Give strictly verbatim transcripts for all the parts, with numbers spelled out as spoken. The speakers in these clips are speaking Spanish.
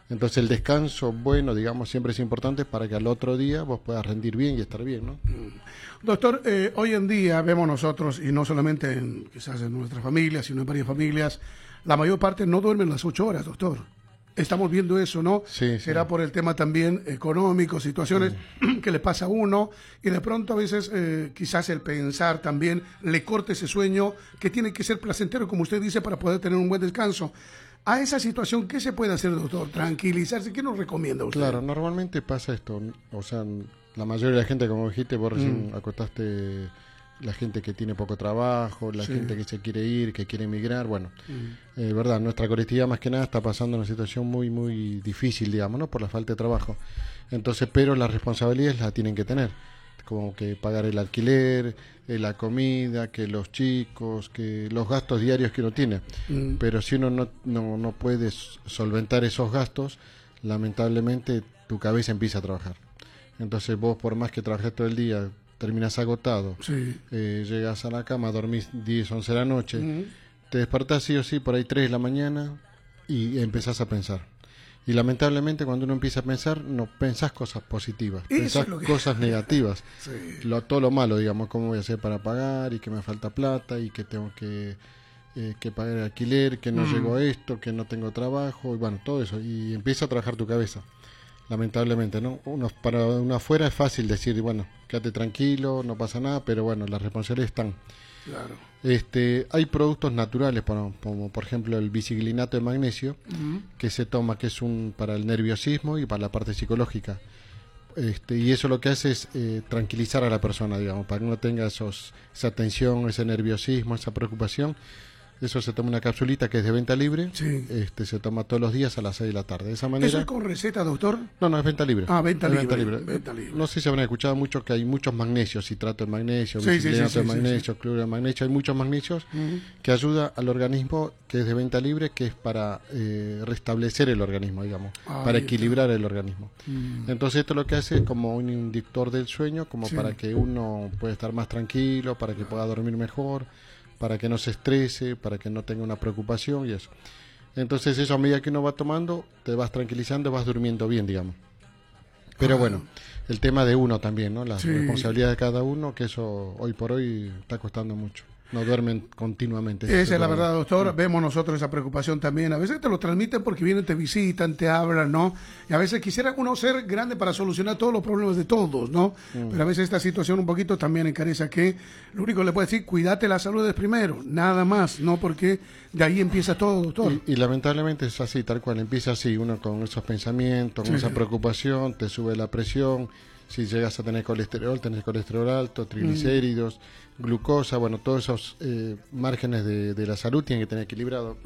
Entonces el descanso, bueno, digamos, siempre es importante para que al otro día vos puedas rendir bien y estar bien, ¿no? Doctor, eh, hoy en día vemos nosotros, y no solamente en, quizás en nuestra familia, sino en varias familias, la mayor parte no duermen las ocho horas, doctor. Estamos viendo eso, ¿no? Sí, sí. Será por el tema también económico, situaciones sí. que le pasa a uno, y de pronto a veces eh, quizás el pensar también le corta ese sueño que tiene que ser placentero, como usted dice, para poder tener un buen descanso. A esa situación, ¿qué se puede hacer, doctor? Tranquilizarse, ¿qué nos recomienda usted? Claro, normalmente pasa esto, o sea, la mayoría de la gente, como dijiste, vos recién mm. acotaste la gente que tiene poco trabajo, la sí. gente que se quiere ir, que quiere emigrar, bueno, mm. eh, verdad, nuestra colectividad más que nada está pasando una situación muy, muy difícil, digamos, ¿no? Por la falta de trabajo. Entonces, pero las responsabilidades las tienen que tener, como que pagar el alquiler, eh, la comida, que los chicos, que los gastos diarios que uno tiene. Mm. Pero si uno no, no, no puede solventar esos gastos, lamentablemente tu cabeza empieza a trabajar. Entonces vos, por más que trabajes todo el día, terminas agotado, sí. eh, llegas a la cama, dormís diez, once de la noche, uh-huh. te despertás sí o sí por ahí tres de la mañana y empezás a pensar. Y lamentablemente cuando uno empieza a pensar, no pensás cosas positivas, Eso pensás es que... cosas negativas, sí. lo, todo lo malo, digamos, cómo voy a hacer para pagar y que me falta plata y que tengo que, eh, que pagar el alquiler, que no uh-huh. llego a esto, que no tengo trabajo, y bueno, todo eso, y empieza a trabajar tu cabeza. Lamentablemente, ¿no? Uno, para uno afuera es fácil decir, bueno, quédate tranquilo, no pasa nada, pero bueno, las responsabilidades están. Claro. Este, hay productos naturales, como, como por ejemplo el biciglinato de magnesio, uh-huh. que se toma, que es un para el nerviosismo y para la parte psicológica. Este, y eso lo que hace es eh, tranquilizar a la persona, digamos, para que no tenga esos, esa tensión, ese nerviosismo, esa preocupación. Eso se toma una capsulita que es de venta libre, sí. este se toma todos los días a las seis de la tarde. De esa manera. ¿Eso es con receta, doctor? No, no, es venta libre. Ah, venta, libre, venta libre. Venta libre. No sé si habrán escuchado mucho que hay muchos magnesios, citrato de magnesio, sí, biciclinato sí, sí, de magnesio, sí, sí. cloruro de magnesio, hay muchos magnesios uh-huh. que ayuda al organismo, que es de venta libre, que es para eh, restablecer el organismo, digamos, ah, para equilibrar está. el organismo. Uh-huh. Entonces esto lo que hace es como un inductor del sueño, como sí. para que uno pueda estar más tranquilo, para que pueda dormir mejor, para que no se estrese, para que no tenga una preocupación y eso. Entonces eso a medida que uno va tomando, te vas tranquilizando, vas durmiendo bien, digamos. Pero ah. bueno, el tema de uno también, ¿no? La sí. responsabilidad de cada uno, que eso hoy por hoy está costando mucho. No duermen continuamente. Esa es la verdad, doctor. Sí. Vemos nosotros esa preocupación también. A veces te lo transmiten porque vienen, te visitan, te hablan, ¿no? Y a veces quisiera uno ser grande para solucionar todos los problemas de todos, ¿no? Mm. Pero a veces esta situación un poquito también encarece a que lo único que le puedo decir, cuídate la salud es primero, nada más, ¿no? Porque de ahí empieza todo, doctor. Y, y lamentablemente es así, tal cual. Empieza así, uno con esos pensamientos, con sí. esa preocupación, te sube la presión. Si llegas a tener colesterol, tenés colesterol alto, triglicéridos, mm. glucosa, bueno, todos esos eh, márgenes de, de la salud tienen que tener equilibrado.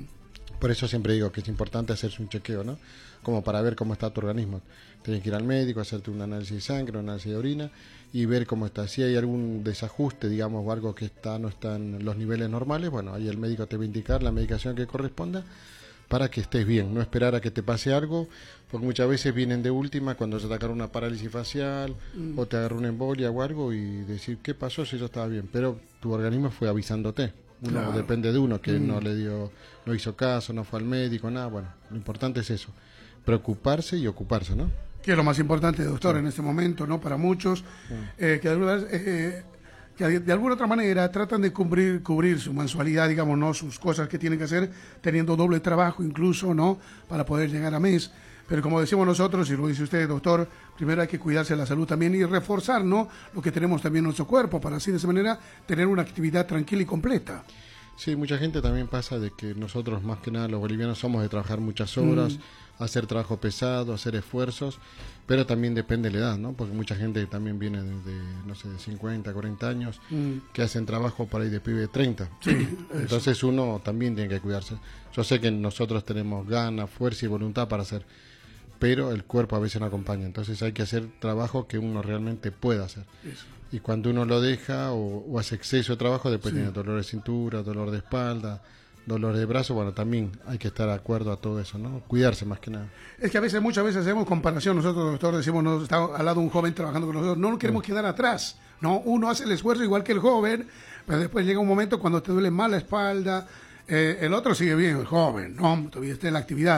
Por eso siempre digo que es importante hacerse un chequeo, ¿no? Como para ver cómo está tu organismo. Tienes que ir al médico, hacerte un análisis de sangre, un análisis de orina y ver cómo está. Si hay algún desajuste, digamos, o algo que está no está en los niveles normales, bueno, ahí el médico te va a indicar la medicación que corresponda para que estés bien, no esperar a que te pase algo, porque muchas veces vienen de última cuando se te agarra una parálisis facial mm. o te agarra una embolia o algo y decir, ¿qué pasó si yo estaba bien? Pero tu organismo fue avisándote. Uno claro. depende de uno, que mm. no le dio, no hizo caso, no fue al médico, nada. Bueno, lo importante es eso, preocuparse y ocuparse, ¿no? Que es lo más importante, doctor, sí. en este momento, ¿no? Para muchos, sí. eh, que de alguna, eh, que de alguna otra manera tratan de cubrir, cubrir su mensualidad, digamos, ¿no? Sus cosas que tienen que hacer, teniendo doble trabajo incluso, ¿no? Para poder llegar a mes. Pero como decimos nosotros, y lo dice usted, doctor, primero hay que cuidarse de la salud también y reforzar, ¿no? Lo que tenemos también en nuestro cuerpo, para así de esa manera tener una actividad tranquila y completa. Sí, mucha gente también pasa de que nosotros, más que nada los bolivianos, somos de trabajar muchas horas, mm. hacer trabajo pesado, hacer esfuerzos, pero también depende de la edad, ¿no? Porque mucha gente también viene de, no sé, de cincuenta, cuarenta años, mm. que hacen trabajo por ahí de pibe de treinta. Sí, entonces eso. Uno también tiene que cuidarse. Yo sé que nosotros tenemos ganas, fuerza y voluntad para hacer, pero el cuerpo a veces no acompaña, entonces hay que hacer trabajo que uno realmente pueda hacer. Eso. Y cuando uno lo deja o, o hace exceso de trabajo, después sí. tiene dolor de cintura, dolor de espalda, dolor de brazo, bueno, también hay que estar de acuerdo a todo eso, ¿no? Cuidarse más que nada. Es que a veces, muchas veces hacemos comparación, nosotros, doctor, decimos, no, está al lado un joven trabajando con nosotros, no nos queremos sí. quedar atrás, ¿no? Uno hace el esfuerzo igual que el joven, pero después llega un momento cuando te duele mal la espalda, eh, el otro sigue bien, el joven, ¿no? Todavía está en la actividad.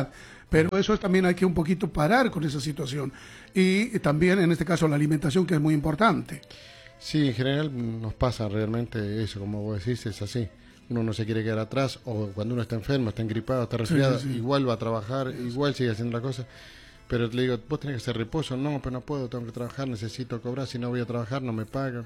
Pero eso es, también hay que un poquito parar con esa situación. Y también, en este caso, la alimentación, que es muy importante. Sí, en general nos pasa realmente eso, como vos decís, es así. Uno no se quiere quedar atrás, o cuando uno está enfermo, está engripado, está resfriado, sí, sí, sí. igual va a trabajar, igual sigue haciendo la cosa. Pero le digo, vos tenés que hacer reposo. No, pero no puedo, tengo que trabajar, necesito cobrar, si no voy a trabajar no me pagan.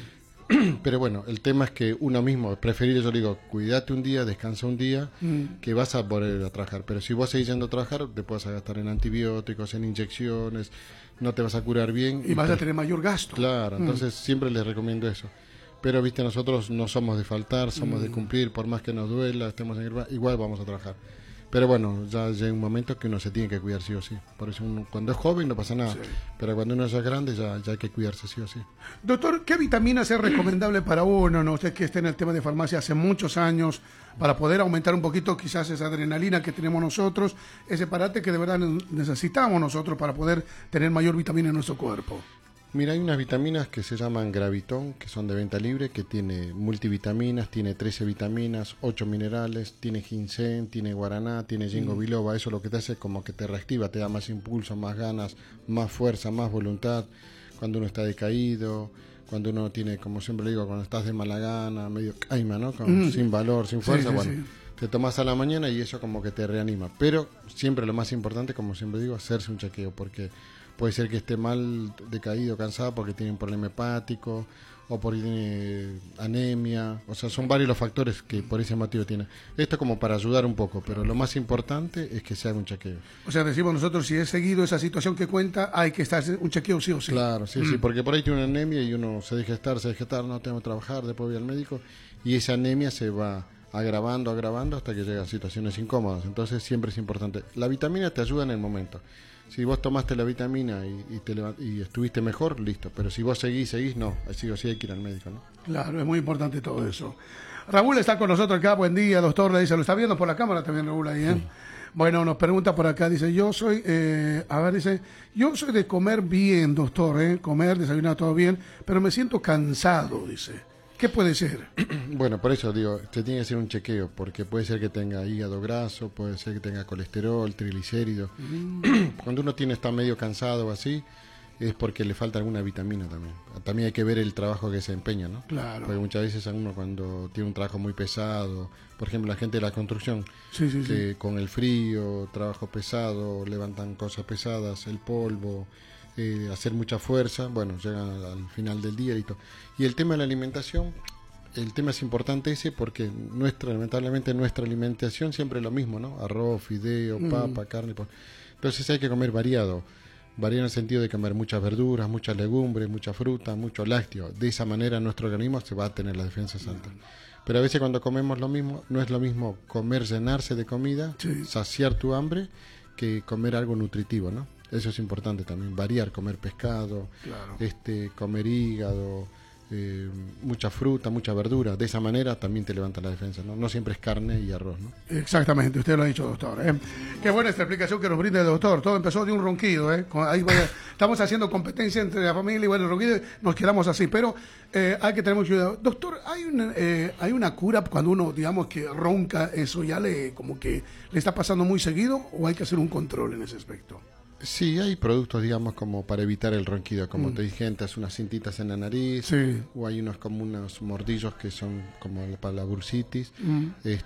Mm. Pero bueno, el tema es que uno mismo, preferir, yo le digo, cuídate un día, descansa un día, mm. que vas a volver a trabajar. Pero si vos seguís yendo a trabajar, te puedes gastar en antibióticos, en inyecciones, no te vas a curar bien. Y, y vas te... a tener mayor gasto. Claro, mm. entonces siempre les recomiendo eso. Pero, viste, nosotros no somos de faltar, somos mm. de cumplir, por más que nos duela, estemos en guerra, igual vamos a trabajar. Pero bueno, ya llega un momento que uno se tiene que cuidar sí o sí. Por eso uno, cuando es joven no pasa nada, sí. pero cuando uno ya es grande ya, ya hay que cuidarse sí o sí. Doctor, ¿qué vitaminas es recomendable para uno? No sé, que esté en el tema de farmacia hace muchos años, para poder aumentar un poquito quizás esa adrenalina que tenemos nosotros, ese parate que de verdad necesitamos nosotros para poder tener mayor vitamina en nuestro cuerpo. Mira, hay unas vitaminas que se llaman Gravitón, que son de venta libre, que tiene multivitaminas, tiene trece vitaminas, ocho minerales, tiene ginseng, tiene guaraná, tiene ginkgo mm. biloba. Eso lo que te hace es como que te reactiva, te da más impulso, más ganas, más fuerza, más voluntad. Cuando uno está decaído, cuando uno tiene, como siempre digo, cuando estás de mala gana, medio caima, ¿no? Con, mm. Sin valor, sin fuerza, sí, sí, bueno, sí. te tomas a la mañana y eso como que te reanima. Pero siempre lo más importante, como siempre digo, hacerse un chequeo, porque puede ser que esté mal, decaído, cansado, porque tiene un problema hepático o porque tiene anemia. O sea, son varios los factores que por ese motivo tiene. Esto como para ayudar un poco, pero lo más importante es que se haga un chequeo. O sea, decimos nosotros, si es seguido esa situación que cuenta, hay que estar un chequeo sí o sí. Claro, sí, mm. sí, porque por ahí tiene una anemia y uno se deja estar, se deja estar, no tengo que trabajar, después voy al médico, y esa anemia se va agravando, agravando hasta que llegan situaciones incómodas. Entonces siempre es importante. La vitamina te ayuda en el momento. Si vos tomaste la vitamina y, y, te levant- y estuviste mejor, listo. Pero si vos seguís, seguís, no. Así o sí hay que ir al médico, ¿no? Claro, es muy importante todo eso. Raúl está con nosotros acá. Buen día, doctor. Le dice, lo está viendo por la cámara también, Raúl, ahí, ¿eh? Sí. Bueno, nos pregunta por acá, dice, yo soy, eh, a ver, dice, yo soy de comer bien, doctor, ¿eh? Comer, desayunar, todo bien, pero me siento cansado, dice. ¿Qué puede ser? Bueno, por eso digo, te tiene que hacer un chequeo, porque puede ser que tenga hígado graso, puede ser que tenga colesterol, triglicéridos. Mm. Cuando uno tiene está medio cansado o así, es porque le falta alguna vitamina también. También hay que ver el trabajo que se empeña, ¿no? Claro. Porque muchas veces a uno cuando tiene un trabajo muy pesado, por ejemplo, la gente de la construcción, sí, sí, que sí. con el frío, trabajo pesado, levantan cosas pesadas, el polvo, eh, hacer mucha fuerza, bueno, llegan al, al final del día y todo. Y el tema de la alimentación, el tema es importante ese porque nuestra, lamentablemente nuestra alimentación siempre es lo mismo, ¿no? Arroz, fideo, papa, mm. carne. Por... Entonces hay que comer variado. Variado en el sentido de comer muchas verduras, muchas legumbres, mucha fruta, mucho lácteo. De esa manera nuestro organismo se va a tener las defensas altas. Pero a veces cuando comemos lo mismo, no es lo mismo comer, llenarse de comida, sí. saciar tu hambre, que comer algo nutritivo, ¿no? Eso es importante también, variar, comer pescado, claro. este, comer hígado, eh, mucha fruta, mucha verdura. De esa manera también te levanta la defensa, ¿no? No siempre es carne y arroz, ¿no? Exactamente, usted lo ha dicho, doctor. ¿eh? Qué buena esta explicación que nos brinda el doctor. Todo empezó de un ronquido, ¿eh? Ahí, bueno, estamos haciendo competencia entre la familia y bueno, el ronquido, nos quedamos así, pero eh, hay que tener mucho cuidado. Doctor, ¿hay una, eh, ¿hay una cura cuando uno, digamos, que ronca, eso ya le, como que le está pasando muy seguido o hay que hacer un control en ese aspecto? Sí, hay productos, digamos, como para evitar el ronquido, como mm. te dije antes, unas cintitas en la nariz, sí. o hay unos como unos mordillos que son como para la bursitis, mm.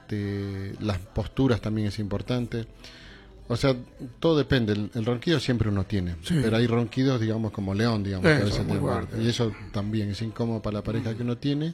este, las posturas también es importante, o sea, todo depende, el, el ronquido siempre uno tiene, sí. pero hay ronquidos, digamos, como león, digamos, eso, que a veces muy te fuerte. Y eso también es incómodo para la pareja que uno tiene,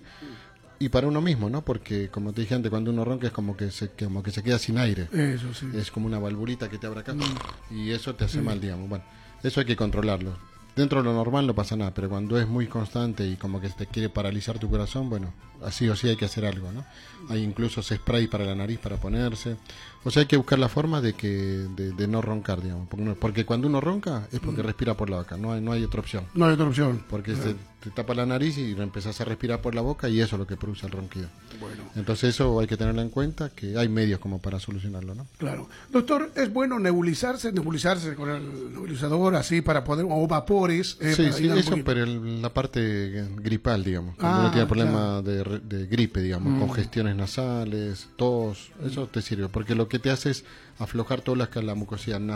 y para uno mismo, ¿no? Porque, como te dije antes, cuando uno ronca es como que se, como que se queda sin aire. Eso sí. Es como una valvulita que te abre acá mm. y eso te hace sí. mal, digamos. Bueno, eso hay que controlarlo. Dentro de lo normal no pasa nada, pero cuando es muy constante y como que te quiere paralizar tu corazón, bueno, así o sí hay que hacer algo, ¿no? Hay incluso spray para la nariz para ponerse. O sea, hay que buscar la forma de que de, de no roncar, digamos. Porque, porque cuando uno ronca es porque mm. respira por la boca, no hay, no hay otra opción. No hay otra opción. Porque se, te tapa la nariz y empezás a respirar por la boca y eso es lo que produce el ronquido. Bueno. Entonces eso hay que tenerlo en cuenta, que hay medios como para solucionarlo, ¿no? Claro. Doctor, ¿es bueno nebulizarse, nebulizarse con el nebulizador así para poder, o vapor? vapores. Eh, sí, para sí, ayudar un eso, poquito. pero el- la parte gripal, digamos. Cuando Ah, uno tiene problema claro. de, re- de gripe, digamos, Mm. congestiones nasales, tos, eso te sirve, porque lo que te hace es aflojar toda la, la mucosidad